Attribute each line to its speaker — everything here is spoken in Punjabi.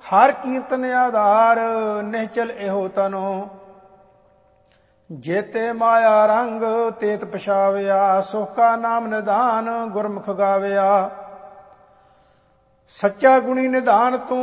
Speaker 1: ਹਰ ਕੀਰਤਨ ਆਧਾਰ ਨਿਹਚਲ ਇਹੋ ਤਨੋ। ਜੇਤੇ ਮਾਇਆ ਰੰਗ ਤੇਤ ਪਛਾਵਿਆ, ਸੁਖ ਕਾ ਨਾਮ ਨਿਧਾਨ ਗੁਰਮੁਖ ਗਾਵਿਆ। ਸੱਚਾ ਗੁਣੀ ਨਿਧਾਨ ਤੂੰ